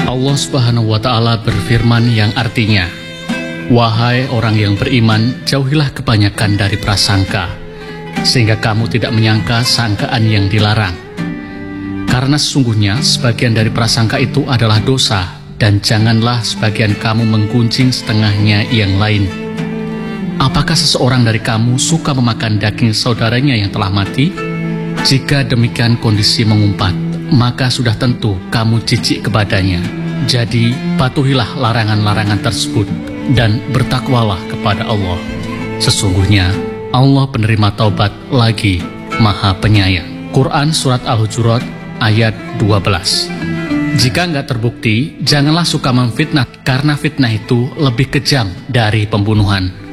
Allah Subhanahu wa Ta'ala berfirman yang artinya, "Wahai orang yang beriman, jauhilah kebanyakan dari prasangka, sehingga kamu tidak menyangka sangkaan yang dilarang. Karena sesungguhnya sebagian dari prasangka itu adalah dosa, dan janganlah sebagian kamu menggunjing setengahnya yang lain. Apakah seseorang dari kamu suka memakan daging saudaranya yang telah mati? Jika demikian kondisi mengumpat, maka sudah tentu kamu jijik kepadanya. Jadi patuhilah larangan-larangan tersebut dan bertakwalah kepada Allah. Sesungguhnya Allah penerima taubat lagi Maha Penyayang." Quran Surat Al-Hujurat ayat 12. Jika nggak terbukti, janganlah suka memfitnah, karena fitnah itu lebih kejam dari pembunuhan.